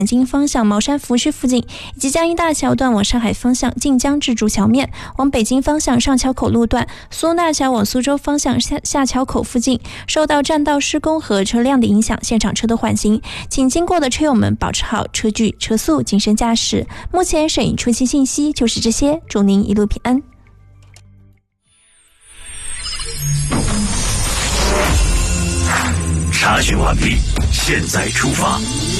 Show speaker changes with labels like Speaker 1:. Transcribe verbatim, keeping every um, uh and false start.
Speaker 1: 京方向茅山福区附近，以及江阴大桥段往上海方向晋江至竹桥面，往北京方向上桥口路段苏纳桥往苏州方向下下桥口附近，受到占道施工和车辆的影响，现场车都缓行，请经过的车友们保持好车距车速，谨慎驾驶。目前摄影出行信息就是这些，祝您一路平安。
Speaker 2: 查询完毕，现在出发。